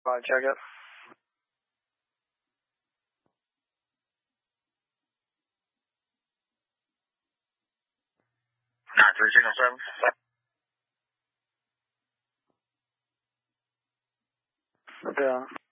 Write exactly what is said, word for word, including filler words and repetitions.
Uh, check it. nine three signal seven. Yeah.